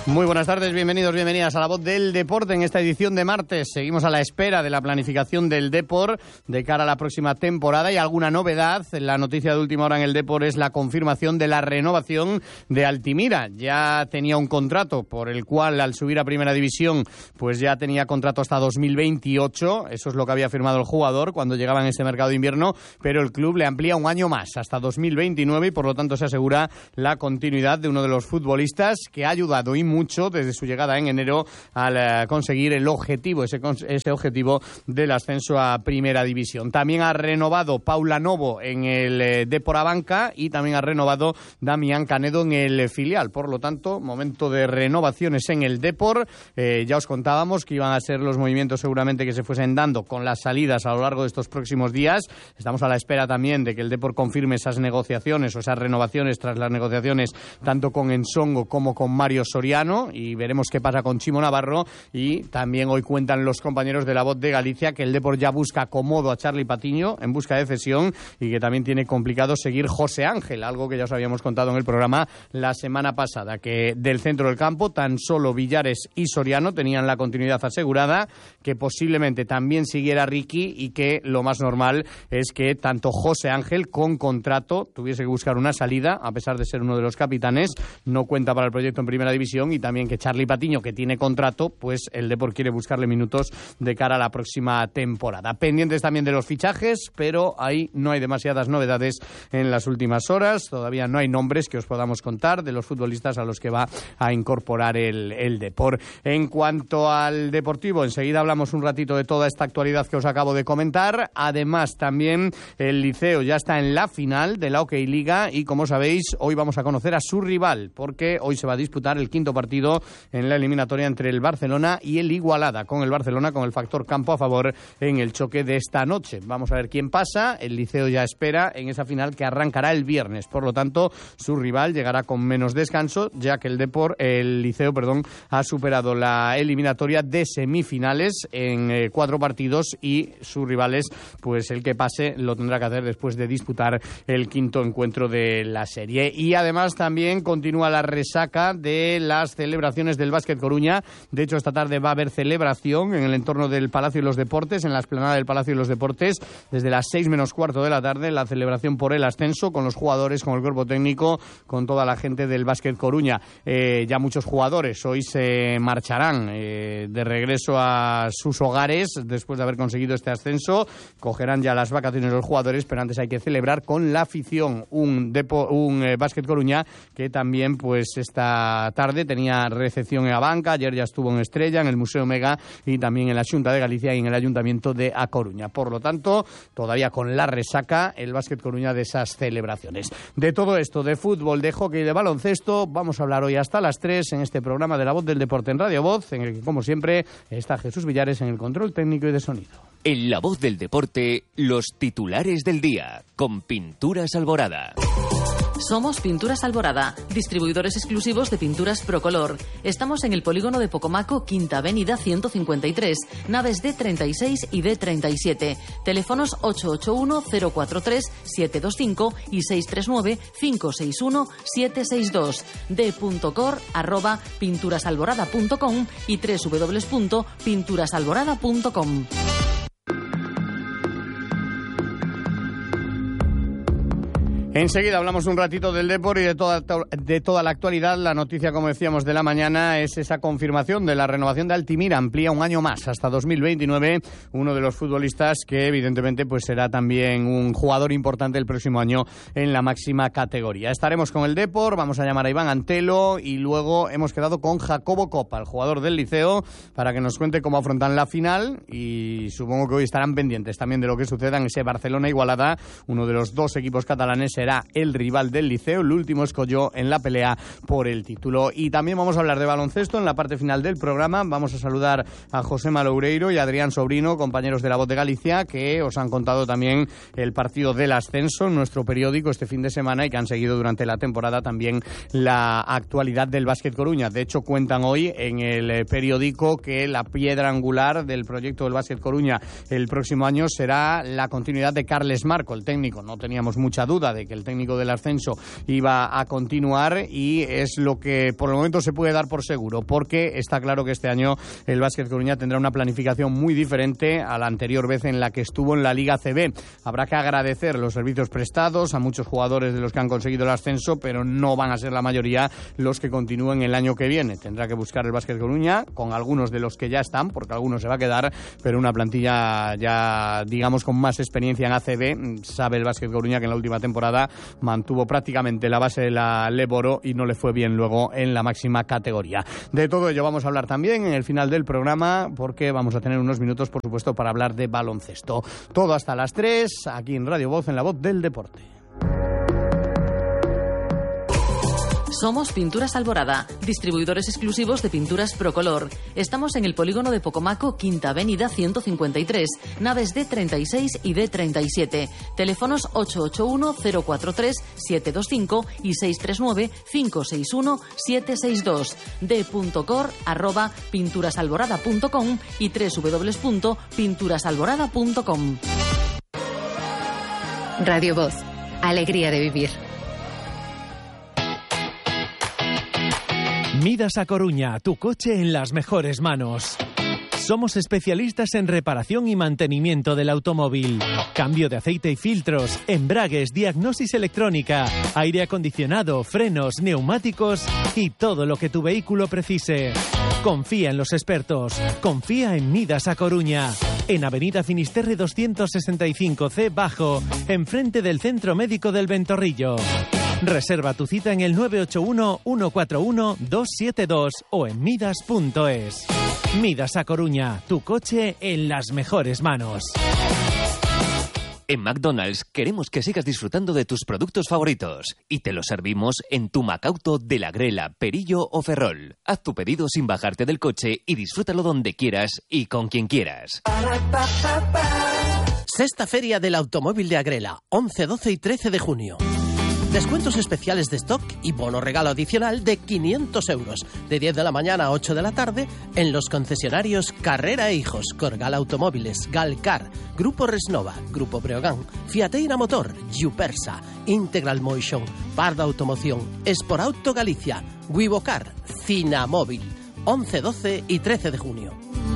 Muy buenas tardes, bienvenidos, bienvenidas a La Voz del Deporte en esta edición de martes. Seguimos a la espera de la planificación del Depor de cara a la próxima temporada y alguna novedad. La noticia de última hora en el Depor es la confirmación de la renovación de Altimira. Ya tenía un contrato por el cual al subir a Primera División pues ya tenía contrato hasta 2028. Eso es lo que había firmado el jugador cuando llegaba en este mercado de invierno, pero el club le amplía un año más hasta 2029 y por lo tanto se asegura la continuidad de uno de los futbolistas que ha ayudado y mucho desde su llegada en enero al conseguir el objetivo, ese objetivo del ascenso a Primera División. También ha renovado Paula Novo en el Depor Abanca y también ha renovado Damián Canedo en el filial. Por lo tanto, momento de renovaciones en el Depor. Ya os contábamos que iban a ser los movimientos seguramente que se fuesen dando con las salidas a lo largo de estos próximos días. Estamos a la espera también de que el Depor confirme esas negociaciones o esas renovaciones tras las negociaciones tanto con Ensongo como con Mario Soriano. Y veremos qué pasa con Chimo Navarro. Y también hoy cuentan los compañeros de La Voz de Galicia que el Depor ya busca acomodo a Charly Patiño en busca de cesión y que también tiene complicado seguir José Ángel, algo que ya os habíamos contado en el programa la semana pasada, que del centro del campo tan solo Villares y Soriano tenían la continuidad asegurada, que posiblemente también siguiera Ricky y que lo más normal es que tanto José Ángel con contrato tuviese que buscar una salida, a pesar de ser uno de los capitanes, no cuenta para el proyecto en Primera División. Y también que Charly Patiño, que tiene contrato, pues el Depor quiere buscarle minutos de cara a la próxima temporada. Pendientes también de los fichajes, pero ahí no hay demasiadas novedades en las últimas horas. Todavía no hay nombres que os podamos contar de los futbolistas a los que va a incorporar el Depor. En cuanto al deportivo, enseguida hablamos un ratito de toda esta actualidad que os acabo de comentar. Además, también el Liceo ya está en la final de la OK Liga y, como sabéis, hoy vamos a conocer a su rival, porque hoy se va a disputar el quinto partido en la eliminatoria entre el Barcelona y el Igualada, con el Barcelona con el factor campo a favor en el choque de esta noche. Vamos a ver quién pasa. El Liceo ya espera en esa final que arrancará el viernes, por lo tanto su rival llegará con menos descanso, ya que el Liceo ha superado la eliminatoria de semifinales en 4 partidos y sus rivales, pues el que pase lo tendrá que hacer después de disputar el quinto encuentro de la serie. Y además también continúa la resaca de las celebraciones del Básquet Coruña. De hecho, esta tarde va a haber celebración en el entorno del Palacio de los Deportes, en la explanada del Palacio de los Deportes, desde las 6 menos cuarto de la tarde, la celebración por el ascenso, con los jugadores, con el cuerpo técnico, con toda la gente del Básquet Coruña. Ya muchos jugadores hoy se marcharán de regreso a sus hogares después de haber conseguido este ascenso. Cogerán ya las vacaciones los jugadores, pero antes hay que celebrar con la afición un Básquet Coruña que también pues esta tarde tenía recepción en Abanca, ayer ya estuvo en Estrella, en el Museo Mega y también en la Xunta de Galicia y en el Ayuntamiento de A Coruña. Por lo tanto, todavía con la resaca el Básquet Coruña de esas celebraciones. De todo esto, de fútbol, de hockey y de baloncesto, vamos a hablar hoy hasta las 3 en este programa de La Voz del Deporte en Radio Voz, en el que, como siempre, está Jesús Villares en el control técnico y de sonido. En La Voz del Deporte, los titulares del día, con Pinturas Alborada. Somos Pinturas Alborada, distribuidores exclusivos de pinturas Procolor. Estamos en el polígono de Pocomaco, Quinta Avenida 153, naves D36 y D37. Teléfonos 881-043-725 y 639-561-762. d.cor@pinturasalborada.com y www.pinturasalborada.com. Enseguida hablamos un ratito del Depor y de toda la actualidad. La noticia, como decíamos, de la mañana es esa confirmación de la renovación de Altimira. Amplía un año más, hasta 2029, uno de los futbolistas que evidentemente pues será también un jugador importante el próximo año en la máxima categoría. Estaremos con el Depor, vamos a llamar a Iván Antelo y luego hemos quedado con Jacobo Copa, el jugador del Liceo, para que nos cuente cómo afrontan la final y supongo que hoy estarán pendientes también de lo que suceda en ese Barcelona-Igualada. Uno de los dos equipos catalanes será el rival del Liceo, el último escolló en la pelea por el título. Y también vamos a hablar de baloncesto en la parte final del programa. Vamos a saludar a Josema Loureiro y a Adrián Sobrino, compañeros de La Voz de Galicia, que os han contado también el partido del ascenso en nuestro periódico este fin de semana y que han seguido durante la temporada también la actualidad del Básquet Coruña. De hecho, cuentan hoy en el periódico que la piedra angular del proyecto del Básquet Coruña el próximo año será la continuidad de Carles Marco, el técnico. No teníamos mucha duda de que que el técnico del ascenso iba a continuar, y es lo que por el momento se puede dar por seguro, porque está claro que este año el Básquet Coruña tendrá una planificación muy diferente a la anterior vez en la que estuvo en la Liga CB. Habrá que agradecer los servicios prestados a muchos jugadores de los que han conseguido el ascenso, pero no van a ser la mayoría los que continúen el año que viene. Tendrá que buscar el Básquet Coruña con algunos de los que ya están, porque algunos se va a quedar, pero una plantilla ya, digamos, con más experiencia en ACB. Sabe el Básquet Coruña que en la última temporada mantuvo prácticamente la base de la Leboro y no le fue bien luego en la máxima categoría. De todo ello vamos a hablar también en el final del programa, porque vamos a tener unos minutos, por supuesto, para hablar de baloncesto. Todo hasta las 3, aquí en Radio Voz, en la Voz del Deporte. Somos Pinturas Alborada, distribuidores exclusivos de pinturas Procolor. Estamos en el polígono de Pocomaco, Quinta Avenida 153, naves D36 y D37. Teléfonos 881-043-725 y 639-561-762. d.cor@pinturasalborada.com y www.pinturasalborada.com. Radio Voz, alegría de vivir. Midas a Coruña, tu coche en las mejores manos. Somos especialistas en reparación y mantenimiento del automóvil. Cambio de aceite y filtros, embragues, diagnosis electrónica, aire acondicionado, frenos, neumáticos y todo lo que tu vehículo precise. Confía en los expertos. Confía en Midas a Coruña. En Avenida Finisterre 265C Bajo, enfrente del Centro Médico del Ventorrillo. Reserva tu cita en el 981-141-272 o en midas.es. Midas a Coruña, tu coche en las mejores manos. En McDonald's queremos que sigas disfrutando de tus productos favoritos y te los servimos en tu Macauto de la Grela, Perillo o Ferrol. Haz tu pedido sin bajarte del coche y disfrútalo donde quieras y con quien quieras. Sexta Feria del Automóvil de Agrela, 11, 12 y 13 de junio. Descuentos especiales de stock y bono regalo adicional de 500 euros, de 10 de la mañana a 8 de la tarde, en los concesionarios Carrera e Hijos, Corgal Automóviles, Galcar, Grupo Resnova, Grupo Breogán, Fiateira Motor, Yupersa, Integral Motion, Parda Automoción, Esporauto Galicia, Wivocar, Cinamóvil, 11, 12 y 13 de junio.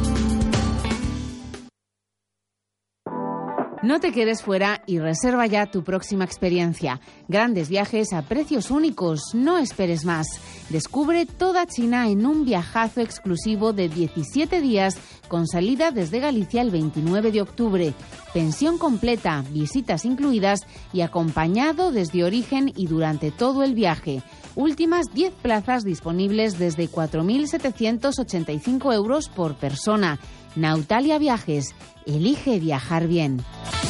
No te quedes fuera y reserva ya tu próxima experiencia. Grandes viajes a precios únicos, no esperes más. Descubre toda China en un viajazo exclusivo de 17 días con salida desde Galicia el 29 de octubre. Pensión completa, visitas incluidas y acompañado desde origen y durante todo el viaje. Últimas 10 plazas disponibles desde 4.785 euros por persona. Nautalia Viajes. Elige viajar bien.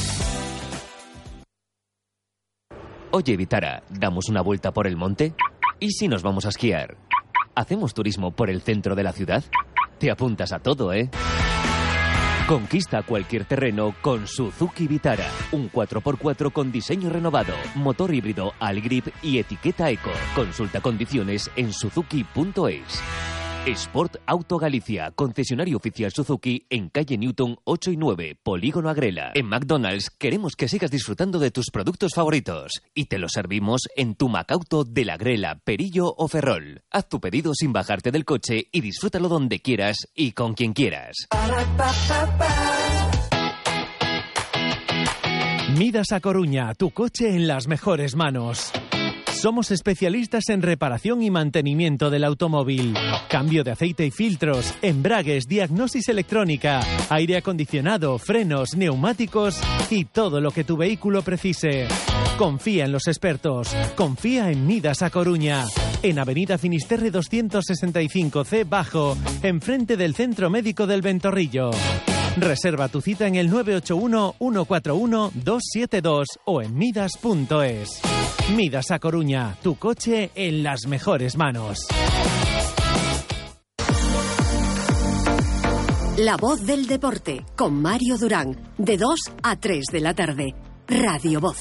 Oye, Vitara, ¿damos una vuelta por el monte? ¿Y si nos vamos a esquiar? ¿Hacemos turismo por el centro de la ciudad? Te apuntas a todo, ¿eh? Conquista cualquier terreno con Suzuki Vitara. Un 4x4 con diseño renovado, motor híbrido Allgrip y etiqueta Eco. Consulta condiciones en suzuki.es. Sport Auto Galicia, concesionario oficial Suzuki en calle Newton 8 y 9, Polígono Agrela. En McDonald's queremos que sigas disfrutando de tus productos favoritos y te los servimos en tu Macauto de la Grela, Perillo o Ferrol. Haz tu pedido sin bajarte del coche y disfrútalo donde quieras y con quien quieras. Midas a Coruña, tu coche en las mejores manos. Somos especialistas en reparación y mantenimiento del automóvil. Cambio de aceite y filtros, embragues, diagnosis electrónica, aire acondicionado, frenos, neumáticos y todo lo que tu vehículo precise. Confía en los expertos. Confía en Midas a Coruña. En Avenida Finisterre 265C Bajo, enfrente del Centro Médico del Ventorrillo. Reserva tu cita en el 981-141-272 o en midas.es. Midas a Coruña, tu coche en las mejores manos. La Voz del Deporte, con Mario Durán, de 2 a 3 de la tarde. Radio Voz.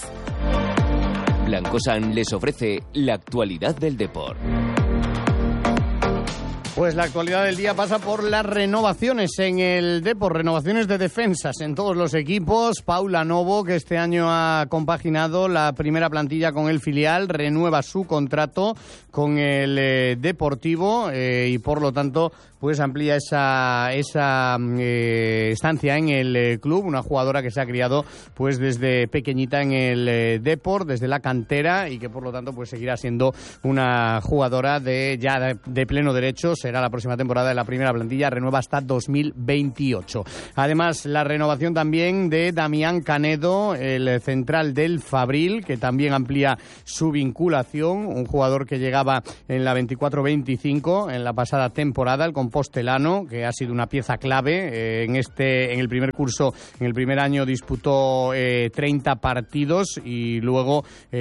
Blancosan les ofrece la actualidad del deporte. Pues la actualidad del día pasa por las renovaciones en el Depor, renovaciones de defensas en todos los equipos. Paula Novo, que este año ha compaginado la primera plantilla con el filial, renueva su contrato con el Deportivo y por lo tanto pues amplía esa estancia en el club, una jugadora que se ha criado pues desde pequeñita en el Depor, desde la cantera, y que por lo tanto pues seguirá siendo una jugadora de pleno derecho. Será la próxima temporada de la primera plantilla, renueva hasta 2028. Además, la renovación también de Damián Canedo, el central del Fabril, que también amplía su vinculación, un jugador que llegaba en la 24-25 en la pasada temporada, el compostelano, que ha sido una pieza clave en el primer curso, en el primer año disputó 30 partidos y luego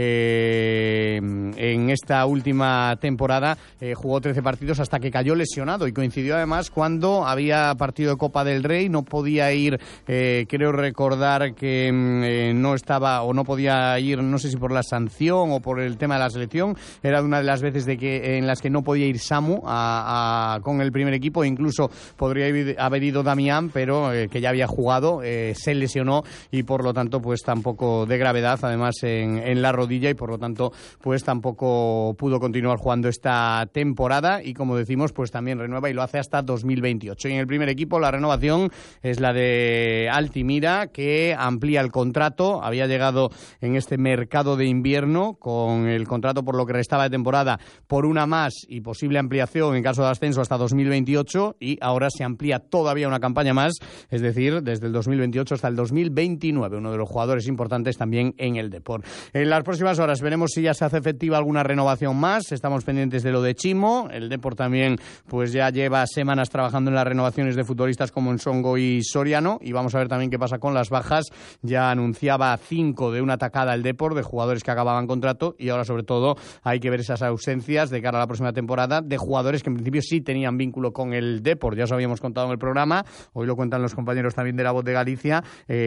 en esta última temporada jugó 13 partidos hasta que cayó lesionado, y coincidió además cuando había partido de Copa del Rey, no podía ir, creo recordar que no estaba o no podía ir, no sé si por la sanción o por el tema de la selección, era una de las veces en las que no podía ir Samu con el primer equipo, incluso podría haber ido Damián, pero que ya había jugado, se lesionó y por lo tanto pues tampoco de gravedad, además en la rodilla, y por lo tanto pues tampoco pudo continuar jugando esta temporada, y como decimos pues también renueva y lo hace hasta 2028. Y en el primer equipo la renovación es la de Altimira, que amplía el contrato, había llegado en este mercado de invierno con el contrato por lo que restaba de temporada por una más y posible ampliación en caso de ascenso hasta 2028, y ahora se amplía todavía una campaña más, es decir, desde el 2028 hasta el 2029, uno de los jugadores importantes también en el Depor. En las próximas horas veremos si ya se hace efectiva alguna renovación más, estamos pendientes de lo de Chimo, el Depor también pues ya lleva semanas trabajando en las renovaciones de futbolistas como Nsongo y Soriano, y vamos a ver también qué pasa con las bajas. Ya anunciaba 5 de una tacada el Depor de jugadores que acababan contrato, y ahora sobre todo hay que ver esas ausencias de cara a la próxima temporada de jugadores que en principio sí tenían vínculo con el Depor. Ya os habíamos contado en el programa, hoy lo cuentan los compañeros también de La Voz de Galicia,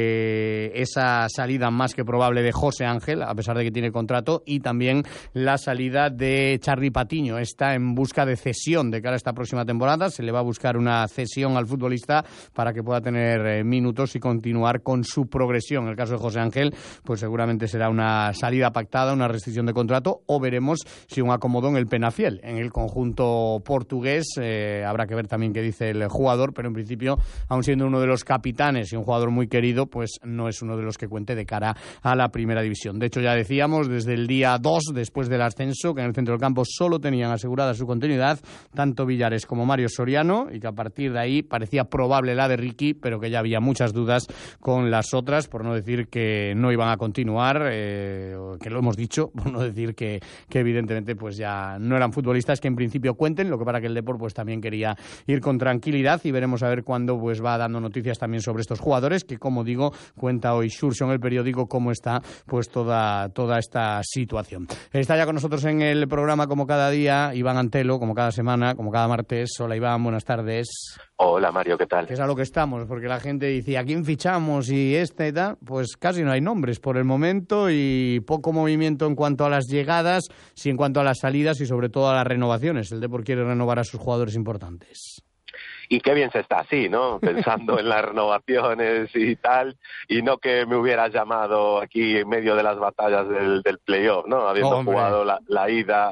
esa salida más que probable de José Ángel, a pesar de que tiene contrato, y también la salida de Charly Patiño. Está en busca de cesión de cara a esta próxima temporada, se le va a buscar una cesión al futbolista para que pueda tener minutos y continuar con su progresión. En el caso de José Ángel, pues seguramente será una salida pactada, una rescisión de contrato, o veremos si un acomodo en el Penafiel, en el conjunto portugués. Habrá que ver también qué dice el jugador, pero en principio, aun siendo uno de los capitanes y un jugador muy querido, pues no es uno de los que cuente de cara a la primera división. De hecho, ya decíamos desde el día 2, después del ascenso, que en el centro del campo solo tenían asegurada su continuidad tanto Villares como Mario Soriano, y que a partir de ahí parecía probable la de Ricky, pero que ya había muchas dudas con las otras, por no decir que no iban a continuar, que lo hemos dicho, por no decir que evidentemente pues ya no eran futbolistas que en principio cuenten, lo que para que el Depor pues también quería ir con tranquilidad, y veremos a ver cuándo pues va dando noticias también sobre estos jugadores, que como digo, cuenta hoy Xurxo en el periódico cómo está pues toda esta situación. Está ya con nosotros en el programa como cada día Iván Antelo, como cada semana, como cada martes. Hola Iván, buenas tardes. Hola Mario, ¿qué tal? Que es a lo que estamos, porque la gente dice ¿a quién fichamos? Y y tal, pues casi no hay nombres por el momento, y poco movimiento en cuanto a las llegadas, sí en cuanto a las salidas y sobre todo a las renovaciones. El Depor quiere renovar a sus jugadores importantes. Y qué bien se está así, ¿no? Pensando en las renovaciones y tal, y no que me hubieras llamado aquí en medio de las batallas del playoff, ¿no? Habiendo jugado la ida,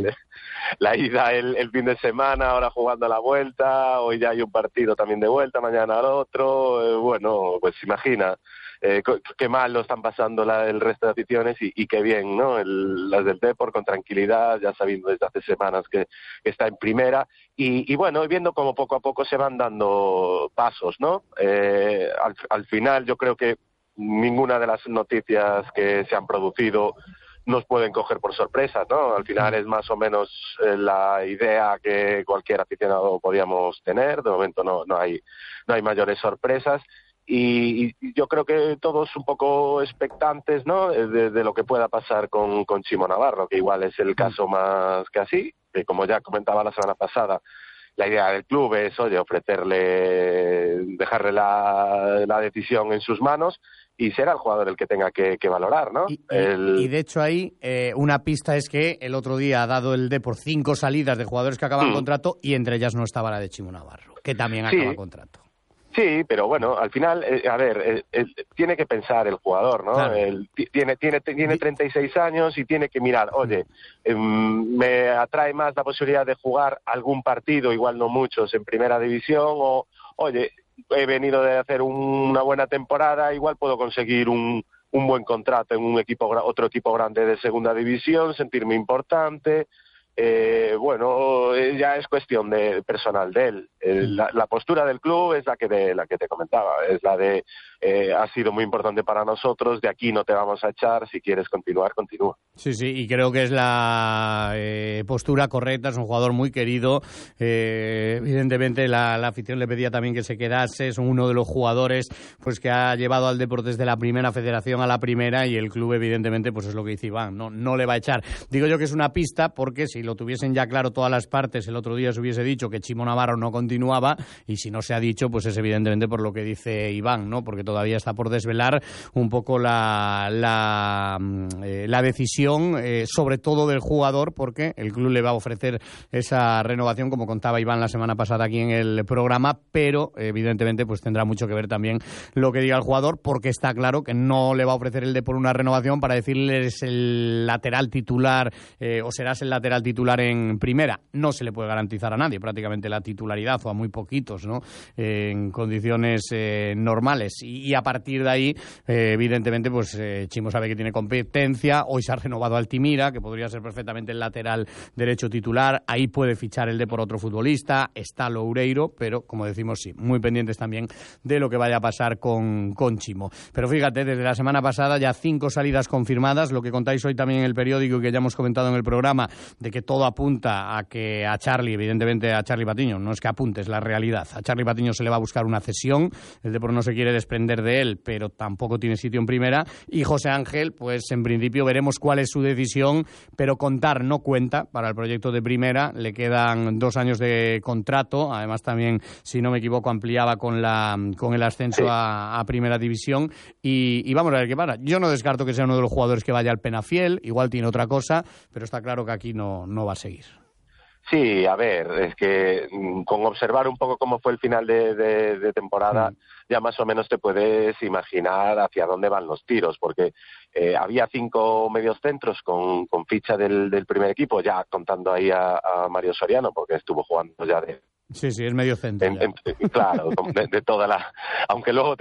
el fin de semana, ahora jugando la vuelta, hoy ya hay un partido también de vuelta, mañana al otro, bueno, pues imagina. Qué mal lo están pasando el resto de aficiones y qué bien, ¿no? Las del Depor con tranquilidad, ya sabiendo desde hace semanas que está en primera y bueno, viendo cómo poco a poco se van dando pasos, ¿no? Al final yo creo que ninguna de las noticias que se han producido nos pueden coger por sorpresa, ¿no? Al final es más o menos la idea que cualquier aficionado podíamos tener. De momento no hay mayores sorpresas. Y yo creo que todos un poco expectantes, ¿no? De lo que pueda pasar con Chimo Navarro, que igual es el caso más que así, que como ya comentaba la semana pasada, la idea del club es, oye, dejarle la decisión en sus manos y será el jugador el que tenga que valorar, ¿no? Y de hecho ahí una pista es que el otro día ha dado el Depor 5 salidas de jugadores que acaban contrato y entre ellas no estaba la de Chimo Navarro, que también acaba contrato. Sí, pero bueno, al final, tiene que pensar el jugador, ¿no? Claro. Tiene 36 años y tiene que mirar, oye, me atrae más la posibilidad de jugar algún partido, igual no muchos, en primera división, o, oye, he venido de hacer una buena temporada, igual puedo conseguir un buen contrato en otro equipo grande de segunda división, sentirme importante. Bueno, ya es cuestión de personal de él. La postura del club es la que te comentaba, es la de ha sido muy importante para nosotros, de aquí no te vamos a echar, si quieres continuar, continúa. Sí, y creo que es la postura correcta, es un jugador muy querido, evidentemente la afición le pedía también que se quedase, es uno de los jugadores pues que ha llevado al Depor desde la primera federación a la primera y el club evidentemente pues es lo que dice Iván, no le va a echar. Digo yo que es una pista porque si lo tuviesen ya claro todas las partes, el otro día se hubiese dicho que Chimo Navarro no continuaba y si no se ha dicho pues es evidentemente por lo que dice Iván, ¿no? Porque todavía está por desvelar un poco la decisión, sobre todo del jugador, porque el club le va a ofrecer esa renovación, como contaba Iván la semana pasada aquí en el programa, pero evidentemente pues tendrá mucho que ver también lo que diga el jugador, porque está claro que no le va a ofrecer el Depor una renovación para decirle es el lateral titular o serás el lateral titular en primera. No se le puede garantizar a nadie prácticamente la titularidad o a muy poquitos, ¿no? En condiciones normales y a partir de ahí evidentemente pues Chimo sabe que tiene competencia, hoy se ha renovado Altimira, que podría ser perfectamente el lateral derecho titular, ahí puede fichar el Depor otro futbolista, está Loureiro, pero como decimos sí, muy pendientes también de lo que vaya a pasar con Chimo. Pero fíjate, desde la semana pasada ya 5 salidas confirmadas, lo que contáis hoy también en el periódico y que ya hemos comentado en el programa, de que todo apunta a que a Charlie, evidentemente a Charlie Patiño, no es que apunte, es la realidad, a Charlie Patiño se le va a buscar una cesión, el Depor no se quiere desprender de él, pero tampoco tiene sitio en primera, y José Ángel, pues en principio veremos cuál es su decisión, pero contar no cuenta para el proyecto de primera, le quedan 2 años de contrato, además también, si no me equivoco, ampliaba con el ascenso a primera división, y vamos a ver qué pasa. Yo no descarto que sea uno de los jugadores que vaya al Penafiel, igual tiene otra cosa, pero está claro que aquí no va a seguir. Sí, a ver, es que con observar un poco cómo fue el final de temporada, ya más o menos te puedes imaginar hacia dónde van los tiros, porque había 5 mediocentros con ficha del primer equipo, ya contando ahí a Mario Soriano, porque estuvo jugando ya de... Sí, es medio centro. Claro, de toda la... Aunque luego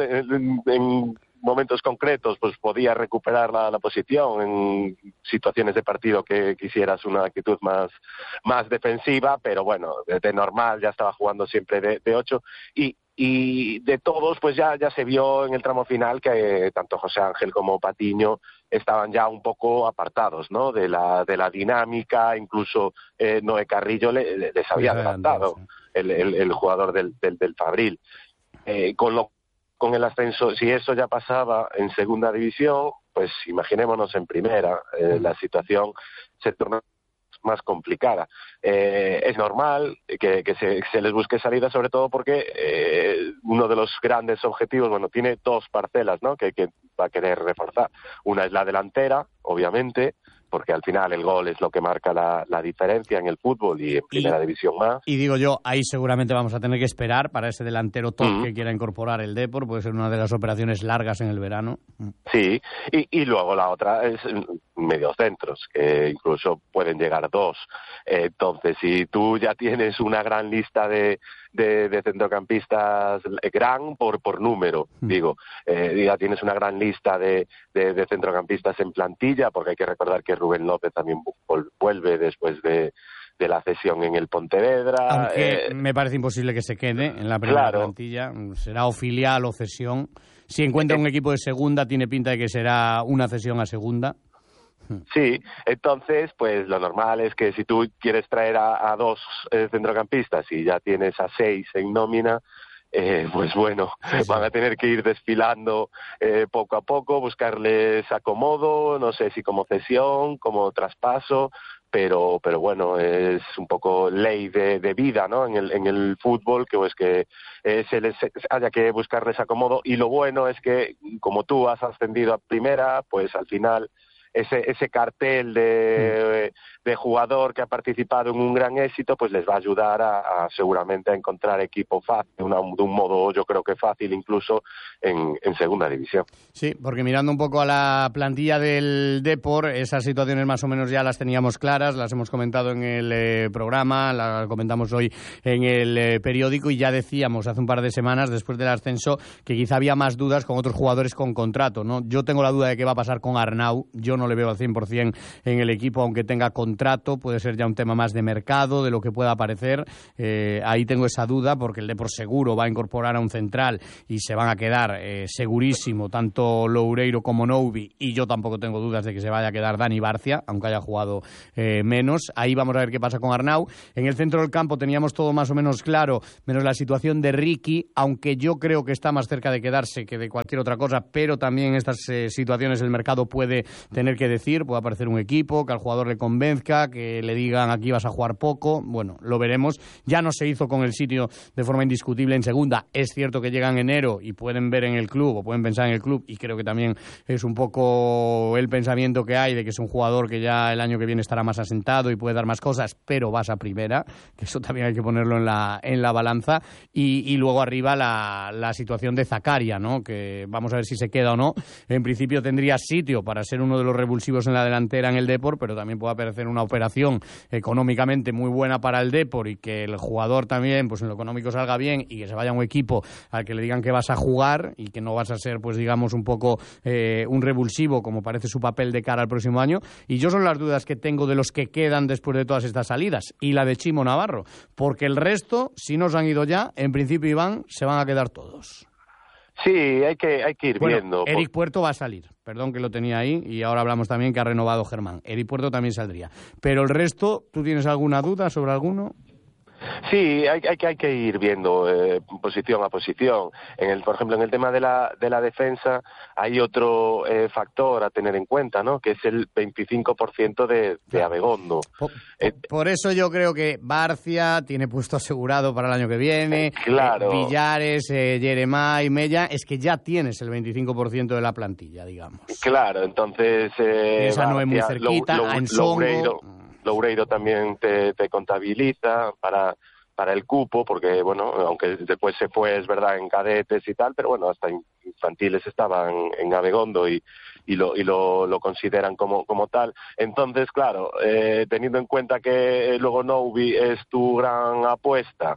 en momentos concretos pues podía recuperar la posición en situaciones de partido que quisieras una actitud más defensiva, pero bueno, de normal ya estaba jugando siempre de 8 y de todos pues ya se vio en el tramo final que tanto José Ángel como Patiño estaban ya un poco apartados, ¿no? de la dinámica, incluso Noé Carrillo les había adelantado el jugador del Fabril. Con el ascenso, si eso ya pasaba en segunda división, pues imaginémonos en primera, la situación se torna más complicada. Es normal que se les busque salida, sobre todo porque uno de los grandes objetivos, tiene 2 parcelas, ¿no? que va a querer reforzar. Una es la delantera, obviamente, porque al final el gol es lo que marca la diferencia en el fútbol y en primera división más. Y digo yo, ahí seguramente vamos a tener que esperar para ese delantero top que quiera incorporar el Depor, puede ser una de las operaciones largas en el verano. Sí, y luego la otra es mediocentros, que incluso pueden llegar 2. Entonces, si tú ya tienes una gran lista de centrocampistas, gran por número, ya tienes una gran lista de centrocampistas en plantilla, porque hay que recordar que Rubén López también vuelve después de la cesión en el Pontevedra. Aunque me parece imposible que se quede en la primera plantilla, será o filial o cesión. Si encuentra un equipo de segunda, tiene pinta de que será una cesión a segunda. Sí, entonces, pues lo normal es que si tú quieres traer a 2 centrocampistas y ya tienes a 6 en nómina, pues bueno, van a tener que ir desfilando poco a poco, buscarles acomodo, no sé si como cesión, como traspaso, pero bueno, es un poco ley de vida, ¿no? En el fútbol, que pues que haya que buscarles acomodo, y lo bueno es que como tú has ascendido a primera, pues al final ese cartel de jugador que ha participado en un gran éxito, pues les va a ayudar seguramente a encontrar equipo fácil, de un modo yo creo que fácil incluso en segunda división. Sí, porque mirando un poco a la plantilla del Depor, esas situaciones más o menos ya las teníamos claras, las hemos comentado en el programa, las comentamos hoy en el periódico, y ya decíamos hace un par de semanas, después del ascenso, que quizá había más dudas con otros jugadores con contrato, ¿no? Yo tengo la duda de qué va a pasar con Arnau, yo no le veo al 100% en el equipo, aunque tenga contrato, puede ser ya un tema más de mercado, de lo que pueda aparecer. Ahí tengo esa duda, porque el Depor seguro va a incorporar a un central y se van a quedar segurísimo tanto Loureiro como Noubi, y yo tampoco tengo dudas de que se vaya a quedar Dani Barcia, aunque haya jugado menos. Ahí vamos a ver qué pasa con Arnau. En el centro del campo teníamos todo más o menos claro, menos la situación de Ricky, aunque yo creo que está más cerca de quedarse que de cualquier otra cosa, pero también en estas situaciones el mercado puede tener que decir, puede aparecer un equipo que al jugador le convenzca, que le digan aquí vas a jugar poco. Bueno, lo veremos. Ya no se hizo con el sitio de forma indiscutible en segunda. Es cierto que llega en enero y pueden ver en el club o pueden pensar en el club, y creo que también es un poco el pensamiento que hay de que es un jugador que ya el año que viene estará más asentado y puede dar más cosas, pero vas a primera, que eso también hay que ponerlo en la balanza. Y luego arriba la situación de Zakaria, ¿no? Que vamos a ver si se queda o no. En principio tendría sitio para ser uno de los revulsivos en la delantera en el Depor, pero también puede aparecer una operación económicamente muy buena para el Depor, y que el jugador también, pues en lo económico salga bien, y que se vaya a un equipo al que le digan que vas a jugar y que no vas a ser, pues digamos, un poco un revulsivo, como parece su papel de cara al próximo año. Y yo son las dudas que tengo de los que quedan después de todas estas salidas, y la de Chimo Navarro, porque el resto, si no se han ido ya, en principio, Iván, se van a quedar todos. Sí, hay que ir viendo. Eric Puerto va a salir, perdón que lo tenía ahí, y ahora hablamos también que ha renovado Germán. Eric Puerto también saldría. Pero el resto, ¿tú tienes alguna duda sobre alguno? Sí, hay que ir viendo posición a posición. Por ejemplo, en el tema de la defensa hay otro factor a tener en cuenta, ¿no? Que es el 25% de Abegondo. Por eso yo creo que Barcia tiene puesto asegurado para el año que viene. Claro. Villares, Jeremá y Mella, es que ya tienes el 25% de la plantilla, digamos. Claro, entonces esa no es muy cerquita. Loureiro también te contabiliza para el cupo, porque bueno, aunque después se fue, es verdad, en cadetes y tal, pero bueno, hasta infantiles estaban en Abegondo y lo consideran como tal. Entonces, claro, teniendo en cuenta que luego Noubi es tu gran apuesta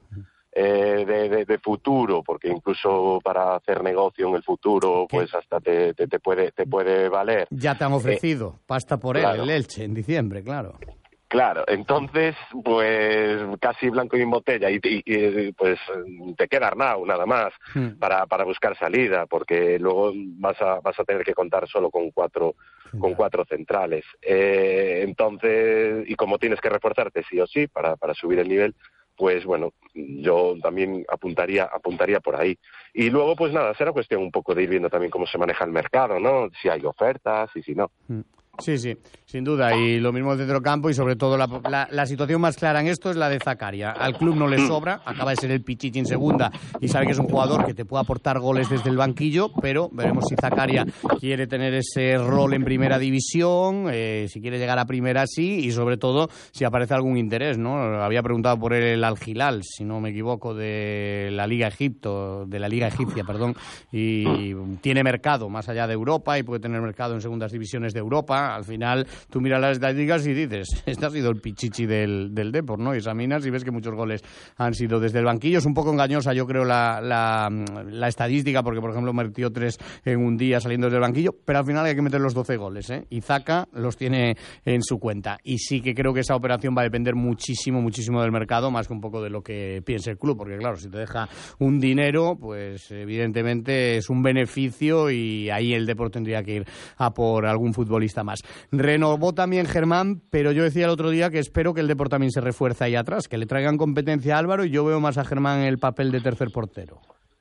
de futuro, porque incluso para hacer negocio en el futuro, pues hasta te puede valer. Ya te han ofrecido pasta por él, claro. El Elche, en diciembre, claro. Claro, entonces, pues casi blanco y en botella, y pues te queda Arnau nada más para buscar salida, porque luego vas a tener que contar solo con cuatro centrales. Entonces, y como tienes que reforzarte sí o sí para subir el nivel, pues bueno, yo también apuntaría por ahí. Y luego, pues nada, será cuestión un poco de ir viendo también cómo se maneja el mercado, ¿no? Si hay ofertas y si no. Sí, sin duda, y lo mismo del centrocampo, y sobre todo la situación más clara en esto es la de Zakaria. Al club no le sobra, acaba de ser el Pichichi en segunda y sabe que es un jugador que te puede aportar goles desde el banquillo, pero veremos si Zakaria quiere tener ese rol en primera división, si quiere llegar a primera sí, y sobre todo si aparece algún interés, ¿no? Había preguntado por el Al Hilal, si no me equivoco, de la Liga Egipcia, y tiene mercado más allá de Europa y puede tener mercado en segundas divisiones de Europa. Al final tú miras las estadísticas y dices, este ha sido el Pichichi del Depor, ¿no? Y examinas y ves que muchos goles han sido desde el banquillo. Es un poco engañosa, yo creo, la estadística, porque por ejemplo metió 3 en un día saliendo desde el banquillo, pero al final hay que meter los 12 goles, y Zaka los tiene en su cuenta. Y sí que creo que esa operación va a depender muchísimo del mercado, más que un poco de lo que piense el club, porque claro, si te deja un dinero, pues evidentemente es un beneficio, y ahí el Depor tendría que ir a por algún futbolista más. Renovó también Germán, pero yo decía el otro día que espero que el Depor también se refuerce ahí atrás, que le traigan competencia a Álvaro, y yo veo más a Germán en el papel de tercer portero.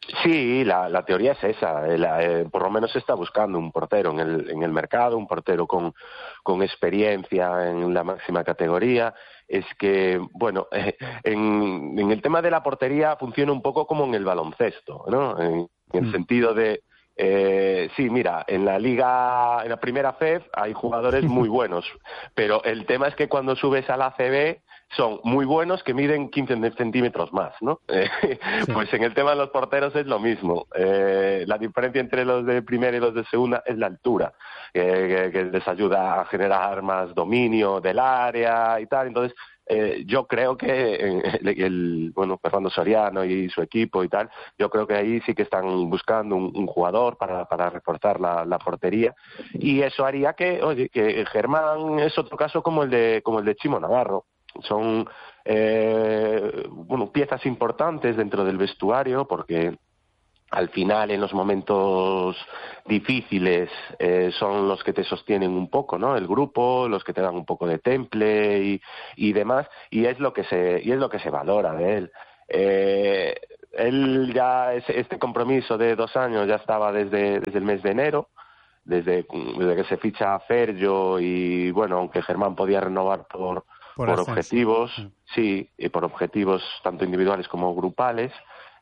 Sí, la teoría es esa. Por lo menos se está buscando un portero en el mercado, un portero con experiencia en la máxima categoría. Es que, bueno, en el tema de la portería funciona un poco como en el baloncesto, ¿no? En el sentido de... sí, mira, en la primera FEF hay jugadores muy buenos, pero el tema es que cuando subes a la ACB son muy buenos que miden 15 centímetros más, ¿no? Pues en el tema de los porteros es lo mismo. La diferencia entre los de primera y los de segunda es la altura, que les ayuda a generar más dominio del área y tal. Entonces, yo creo que Fernando Soriano y su equipo y tal, yo creo que ahí sí que están buscando un jugador para reforzar la portería, y eso haría que Germán es otro caso como el de Chimo Navarro. Son piezas importantes dentro del vestuario, porque al final, en los momentos difíciles, son los que te sostienen un poco, ¿no? El grupo, los que te dan un poco de temple y demás, y es lo que se valora de él. Él ya, este compromiso de 2 años ya estaba desde el mes de enero, desde que se ficha a Ferjo, y bueno, aunque Germán podía renovar por objetivos, sí, y por objetivos tanto individuales como grupales,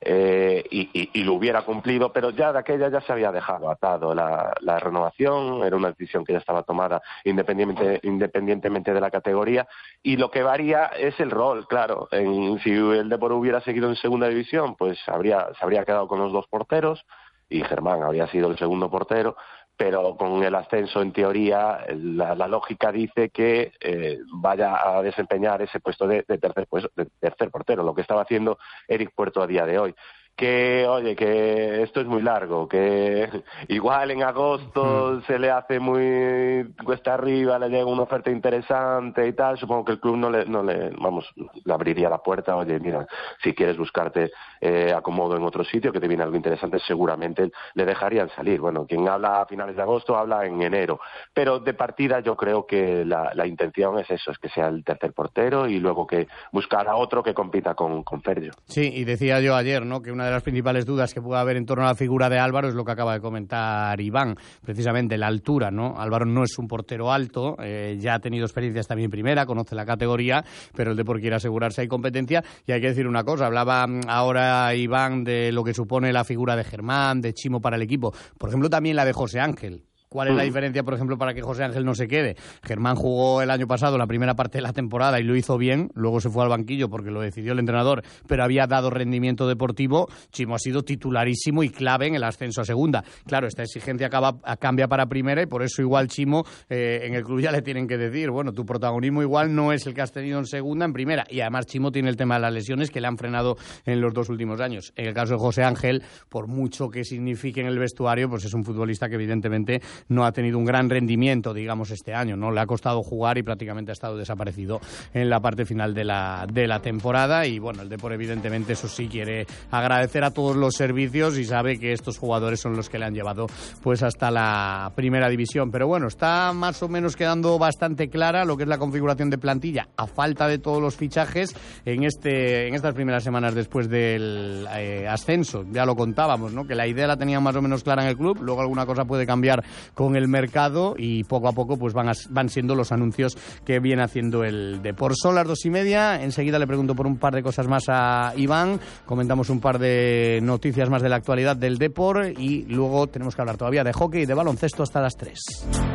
y lo hubiera cumplido, pero ya de aquella ya se había dejado atado la renovación. Era una decisión que ya estaba tomada independientemente de la categoría, y lo que varía es el rol, claro. Si el Depor hubiera seguido en segunda división, pues se habría quedado con los 2 porteros y Germán habría sido el segundo portero, pero con el ascenso, en teoría, la lógica dice que vaya a desempeñar ese puesto de tercer portero, lo que estaba haciendo Eric Puerto a día de hoy. Que, oye, que esto es muy largo, que igual en agosto se le hace muy cuesta arriba, le llega una oferta interesante y tal. Supongo que el club no le abriría la puerta. Oye, mira, si quieres buscarte acomodo en otro sitio, que te viene algo interesante, seguramente le dejarían salir. Bueno, quien habla a finales de agosto habla en enero, pero de partida yo creo que la intención es eso, es que sea el tercer portero, y luego que buscar a otro que compita con Ferjo. Sí, y decía yo ayer, ¿no?, que una de las principales dudas que puede haber en torno a la figura de Álvaro es lo que acaba de comentar Iván, precisamente la altura, ¿no? Álvaro no es un portero alto, ya ha tenido experiencias también en primera, conoce la categoría, pero el Depor quiere asegurarse hay competencia. Y hay que decir una cosa, hablaba ahora Iván de lo que supone la figura de Germán, de Chimo para el equipo, por ejemplo también la de José Ángel. ¿Cuál es la diferencia, por ejemplo, para que José Ángel no se quede? Germán jugó el año pasado la primera parte de la temporada y lo hizo bien, luego se fue al banquillo porque lo decidió el entrenador, pero había dado rendimiento deportivo. Chimo ha sido titularísimo y clave en el ascenso a segunda. Claro, esta exigencia cambia para primera, y por eso igual Chimo en el club ya le tienen que decir, bueno, tu protagonismo igual no es el que has tenido en segunda, en primera. Y además Chimo tiene el tema de las lesiones que le han frenado en los 2 últimos años. En el caso de José Ángel, por mucho que signifique en el vestuario, pues es un futbolista que evidentemente no ha tenido un gran rendimiento, digamos, este año, ¿no? Le ha costado jugar y prácticamente ha estado desaparecido en la parte final de la temporada. Y bueno, el Depor evidentemente, eso sí, quiere agradecer a todos los servicios y sabe que estos jugadores son los que le han llevado pues hasta la primera división. Pero bueno, está más o menos quedando bastante clara lo que es la configuración de plantilla, a falta de todos los fichajes en estas primeras semanas después del ascenso. Ya lo contábamos, ¿no?, que la idea la tenían más o menos clara en el club, luego alguna cosa puede cambiar con el mercado, y poco a poco pues van siendo los anuncios que viene haciendo el Depor. Son las 2:30, enseguida le pregunto por un par de cosas más a Iván, comentamos un par de noticias más de la actualidad del Depor, y luego tenemos que hablar todavía de hockey y de baloncesto hasta las 3.